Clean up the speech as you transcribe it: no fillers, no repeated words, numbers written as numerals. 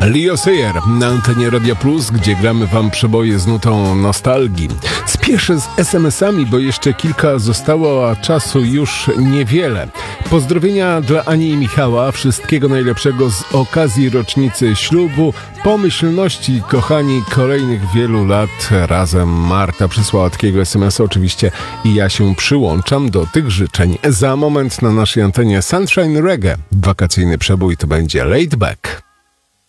Leo Sayer na antenie Radia Plus, gdzie gramy wam przeboje z nutą nostalgii. Spieszę z SMS-ami, bo jeszcze kilka zostało, a czasu już niewiele. Pozdrowienia dla Ani i Michała, wszystkiego najlepszego z okazji rocznicy ślubu, pomyślności, kochani, kolejnych wielu lat razem. Marta przysłała takiego SMS-a oczywiście i ja się przyłączam do tych życzeń. Za moment na naszej antenie Sunshine Reggae. Wakacyjny przebój to będzie Laid Back.